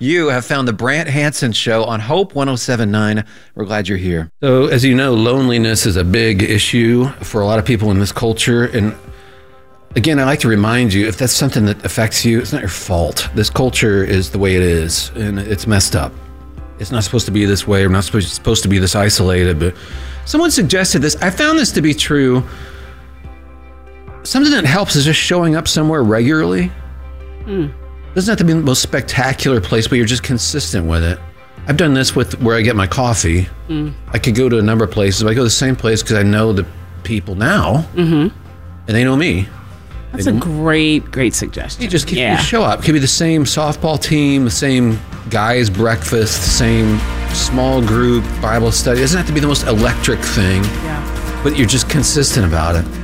You have found the Brant Hansen Show on Hope 107.9. We're glad you're here. So, as you know, loneliness is a big issue for a lot of people in this culture. And again, I like to remind you, if that's something that affects you, it's not your fault. This culture is the way it is, and it's messed up. It's not supposed to be this way. We're not supposed to be this isolated. But someone suggested this. I found this to be true. Something that helps is just showing up somewhere regularly. Doesn't have to be the most spectacular place, but you're just consistent with it. I've done this with where I get my coffee. I could go to a number of places, but I go to the same place because I know the people now, and they know me. That's a great suggestion. You just you show up. It could be the same softball team, the same guys' breakfast, the same small group Bible study. It doesn't have to be the most electric thing, but you're just consistent about it.